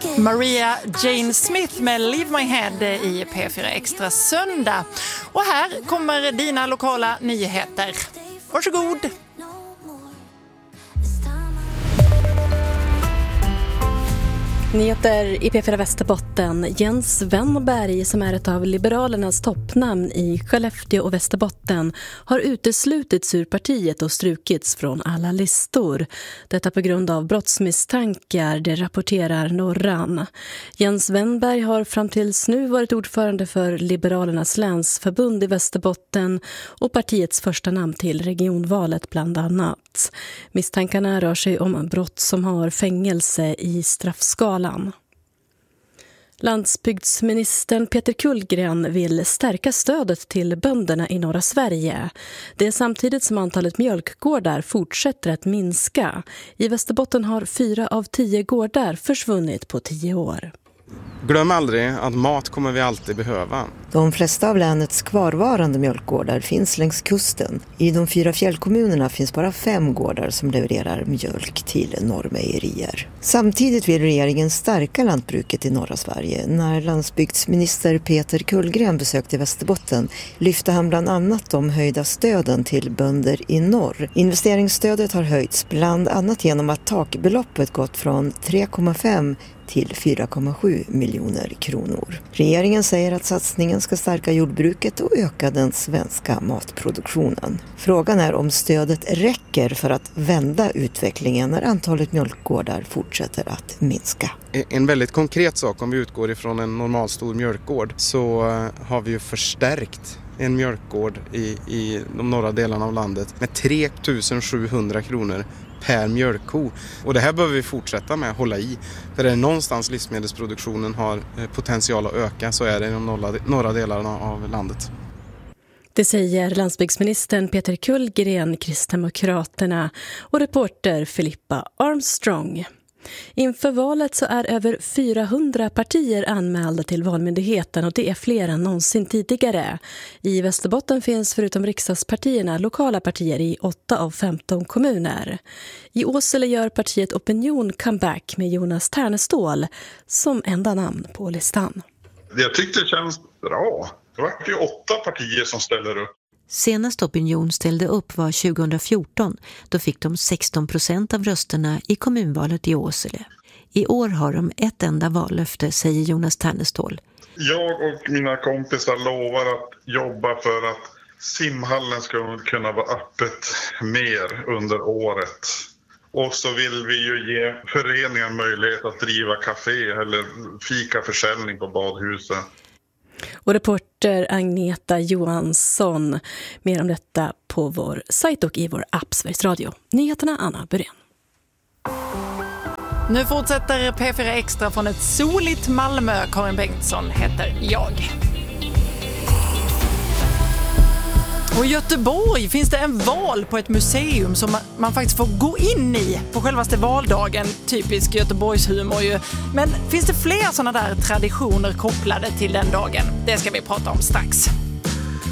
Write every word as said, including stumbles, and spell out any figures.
Maria Jane Smith med Leave My Head i P fyra Extra söndag. Och här kommer dina lokala nyheter. Varsågod! Nyheter i P fyra Västerbotten. Jens Wennberg, som är ett av Liberalernas toppnamn i Skellefteå och Västerbotten, har uteslutits ur partiet och strukits från alla listor. Detta på grund av brottsmisstankar, det rapporterar Norran. Jens Wennberg har fram tills nu varit ordförande för Liberalernas länsförbund i Västerbotten och partiets första namn till regionvalet bland annat. Misstankarna rör sig om brott som har fängelse i straffskalan. Landsbygdsministern Peter Kullgren vill stärka stödet till bönderna i norra Sverige. Det är samtidigt som antalet mjölkgårdar fortsätter att minska. I Västerbotten har fyra av tio gårdar försvunnit på tio år. Glöm aldrig att mat kommer vi alltid behöva. De flesta av länets kvarvarande mjölkgårdar finns längs kusten. I de fyra fjällkommunerna finns bara fem gårdar som levererar mjölk till Norrmejerier. Samtidigt vill regeringen stärka lantbruket i norra Sverige. När landsbygdsminister Peter Kullgren besökte Västerbotten lyfte han bland annat de höjda stöden till bönder i norr. Investeringsstödet har höjts bland annat genom att takbeloppet gått från tre komma fem till fyra komma sju miljoner kronor. Regeringen säger att satsningen ska stärka jordbruket och öka den svenska matproduktionen. Frågan är om stödet räcker för att vända utvecklingen när antalet mjölkgårdar fortsätter att minska. En väldigt konkret sak, om vi utgår ifrån en normal stor mjölkgård, så har vi ju förstärkt en mjölkgård i, i de norra delarna av landet med tre tusen sjuhundra kronor per mjölkko. Och det här behöver vi fortsätta med att hålla i. För är det någonstans livsmedelsproduktionen har potential att öka, så är det i de norra, norra delarna av landet. Det säger landsbygdsministern Peter Kullgren, Kristdemokraterna, och reporter Filippa Armstrong. Inför valet så är över fyrahundra partier anmälda till Valmyndigheten, och det är fler än någonsin tidigare. I Västerbotten finns förutom riksdagspartierna lokala partier i åtta av femton kommuner. I Åsele gör partiet Opinion comeback med Jonas Ternestål som enda namn på listan. Jag tyckte det känns bra. Det var ju åtta partier som ställer upp. Senast Opinion ställde upp var tjugohundrafjorton. Då fick de sexton procent av rösterna i kommunvalet i Åsele. I år har de ett enda vallöfte, säger Jonas Ternestål. Jag och mina kompisar lovar att jobba för att simhallen ska kunna vara öppet mer under året. Och så vill vi ju ge föreningar möjlighet att driva café eller fikaförsäljning på badhuset. Och reporter Agneta Johansson. Mer om detta på vår sajt och i vår app Sveriges Radio. Nyheterna Anna Burén. Nu fortsätter P fyra Extra från ett soligt Malmö. Karin Bengtsson heter jag. Och i Göteborg finns det en val på ett museum som man, man faktiskt får gå in i på självaste valdagen. Typisk Göteborgs humor ju. Men finns det fler sådana där traditioner kopplade till den dagen? Det ska vi prata om strax.